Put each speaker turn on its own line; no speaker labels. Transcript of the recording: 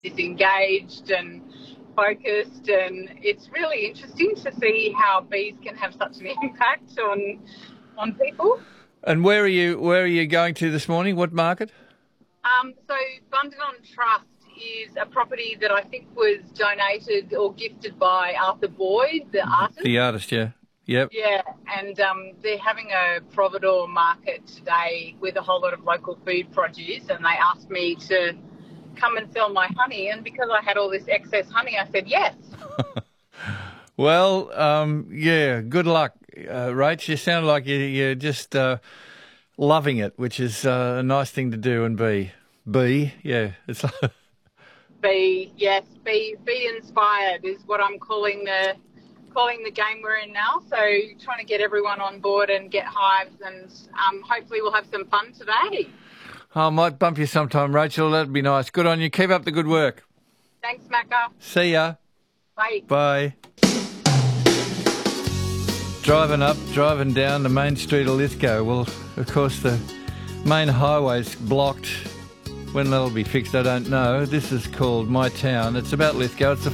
disengaged and focused, and it's really interesting to see how bees can have such an impact on people.
And where are you going to this morning? What market?
So Bundanon Trust is a property that I think was donated or gifted by Arthur Boyd, the artist.
The artist, yeah. Yep.
Yeah, and they're having a providore market today with a whole lot of local food produce, and they asked me to come and sell my honey, and because I had all this excess honey, I said yes.
Well, yeah, good luck, Rach. You sound like you're just loving it, which is a nice thing to do and be. Yeah. It's
Be inspired is what I'm calling the game we're in now. So trying to get everyone on board and get hives, and hopefully we'll have some fun today.
I might bump you sometime, Rachel. That'd be nice. Good on you. Keep up the good work.
Thanks, Macca.
See ya.
Bye.
Bye. Driving down the main street of Lithgow. Well, of course, the main highway's blocked. When that'll be fixed, I don't know. This is called My Town. It's about Lithgow. It's the